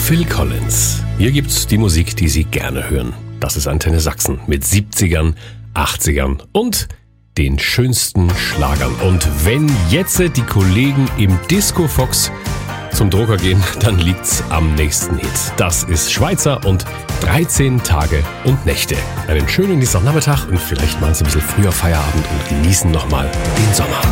Phil Collins. Hier gibt's die Musik, die Sie gerne hören. Das ist Antenne Sachsen mit 70ern, 80ern und den schönsten Schlagern. Und wenn jetzt die Kollegen im Disco Fox zum Drucker gehen, dann liegt's am nächsten Hit. Das ist Schweizer und 13 Tage und Nächte. Einen schönen Dienstagnachmittag und vielleicht machen Sie ein bisschen früher Feierabend und genießen nochmal den Sommer.